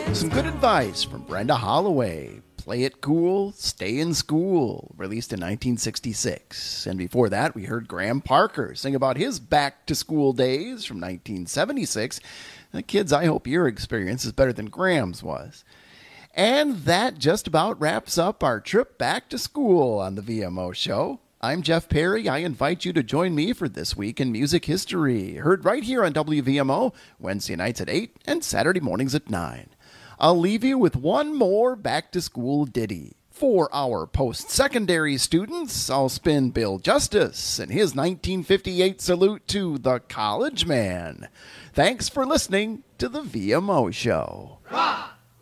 Some good advice from Brenda Holloway. Play it cool, stay in school, released in 1966. And before that, we heard Graham Parker sing about his back-to-school days from 1976. Kids, I hope your experience is better than Graham's was. And that just about wraps up our trip back to school on the VMO Show. I'm Jeff Perry. I invite you to join me for This Week in Music History, heard right here on WVMO, Wednesday nights at 8 and Saturday mornings at 9. I'll leave you with one more back-to-school ditty. For our post-secondary students, I'll spin Bill Justice and his 1958 salute to the College Man. Thanks for listening to the VMO Show. Rock!